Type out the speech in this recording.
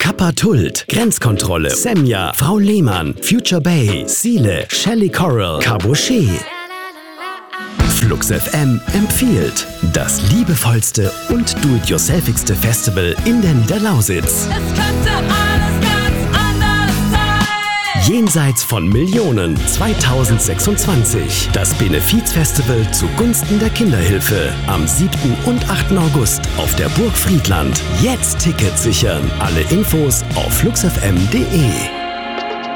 Kappa Tult, Grenzkontrolle, Semja, Frau Lehmann, Future Bay, Siele, Shelly Coral, Caboché. Flux FM empfiehlt das liebevollste und do-it-yourselfigste Festival in der Niederlausitz. Es könnte alles ganz anders sein. Jenseits von Millionen 2026. Das Benefizfestival zugunsten der Kinderhilfe. Am 7. und 8. August auf der Burg Friedland. Jetzt Tickets sichern. Alle Infos auf fluxfm.de.